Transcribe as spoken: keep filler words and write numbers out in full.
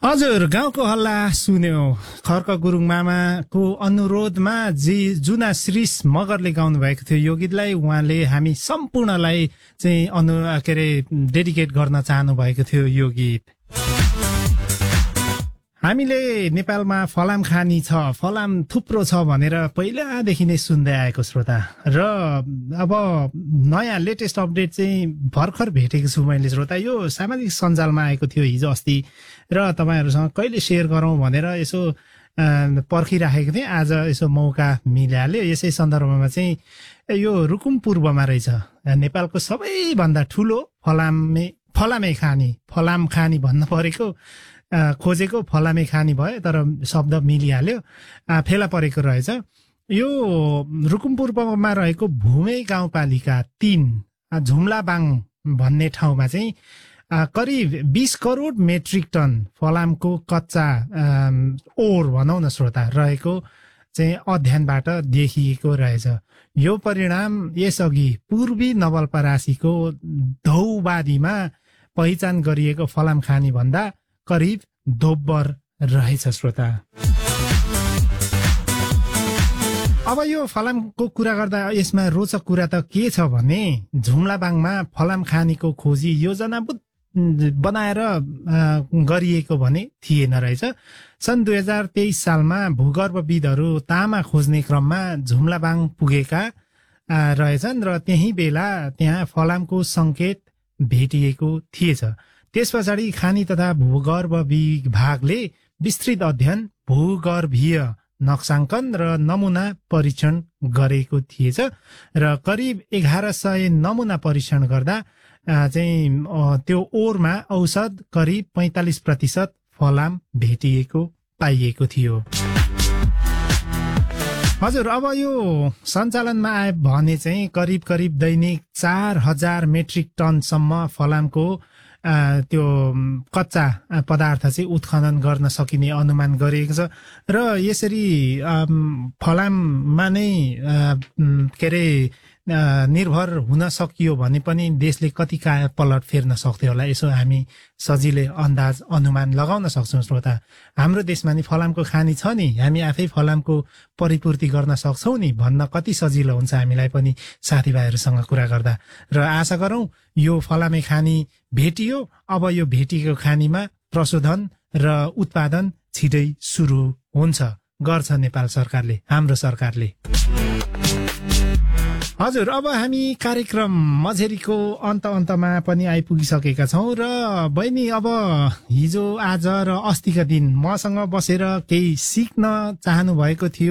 हजुर, गाउँको हल्ला सुन्यो। खर्क गुरुङ मामाको अनुरोधमा जी जुना श्रीष मगरले गाउनु भएको थियो यो गीतलाई। उहाँले हामी सम्पूर्णलाई चाहिँ अनु के अरे डेडिकेट गर्न चाहनु भएको थियो यो गीत। हामीले नेपालमा फलाम खानी छ, फलाम थुप्रो छ भनेर पहिलादेखि नै सुन्दै आएको श्रोता। र अब नयाँ लेटेस्ट अपडेट चाहिँ भर्खर भेटेको छु मैले श्रोता। यो सामाजिक सञ्जालमा आएको थियो हिजो अस्ति र तपाईँहरूसँग कहिले सेयर गरौँ भनेर यसो पर्खिराखेको थिएँ। आज यसो मौका मिलिहाल्यो। यसै सन्दर्भमा चाहिँ यो रुकुम पूर्वमा रहेछ नेपालको सबैभन्दा ठुलो फलामे फलामे खानी फलाम खानी भन्न परेको खोजेको फलामे खानी भयो, तर शब्द मिलिहाल्यो, फेला परेको रहेछ। यो रुकुम पूर्वमा रहेको भूमे गाउँपालिका तीन झुम्लाबाङ भन्ने ठाउँमा चाहिँ करिब बीस करोड मेट्रिक टन फलामको कच्चा ओर भनौँ न श्रोता रहेको चाहिँ अध्ययनबाट देखिएको रहेछ। यो परिणाम यसअघि पूर्वी नवलपरासीको धौबारीमा पहिचान गरिएको फलाम खानी भन्दा करिब दोब्बर रहेछ श्रोता। अब यो फलामको कुरा गर्दा यसमा रोचक कुरा त के छ भने झुम्लाबाङमा फलाम खानीको खोजी योजना बनाएर गरिएको भने थिएन रहेछ। सन् दुई हजार तेइस सालमा भूगर्भविदहरू तामा खोज्ने क्रममा झुम्लाबाङ पुगेका रहेछन् र त्यही बेला त्यहाँ फलामको सङ्केत भेटिएको थिएछ। त्यस पछाडि खानी तथा भूगर्भ विभागले विस्तृत अध्ययन, भूगर्भीय नक्साङ्कन र नमुना परीक्षण गरेको थिएछ र करिब एघार सय नमुना परीक्षण गर्दा चाहिँ त्यो ओरमा औसत करिब पैँतालिस प्रतिशत फलाम भेटिएको पाइएको थियो। हजुर, अब यो सञ्चालनमा आए भने चाहिँ करिब करिब दैनिक चार हजार मेट्रिक टनसम्म फलामको त्यो कच्चा पदार्थ चाहिँ उत्खनन गर्न सकिने अनुमान गरिएको छ। र यसरी फलाममा नै के अरे निर्भर हुन सकियो भने पनि देशले कति काया पलट फेर्न सक्थ्यो होला, यसो हामी सजिलै अन्दाज अनुमान लगाउन सक्छौँ श्रोता। हाम्रो देशमा नि फलामको खानी छ नि, हामी आफै फलामको परिपूर्ति गर्न सक्छौँ नि भन्न कति सजिलो हुन्छ हामीलाई पनि साथीभाइहरूसँग कुरा गर्दा। र आशा गरौँ यो फलामे खानी भेटियो। अब यो भेटिएको खानीमा प्रशोधन र उत्पादन छिटै सुरु हुन्छ, गर्छ नेपाल सरकारले, हाम्रो सरकारले। हजुर, अब हामी कार्यक्रम मझेरीको अन्त अन्तमा पनि आइपुगिसकेका छौँ र बहिनी अब हिजो आज र अस्तिका दिन मसँग बसेर केही सिक्न चाहनु भएको थियो।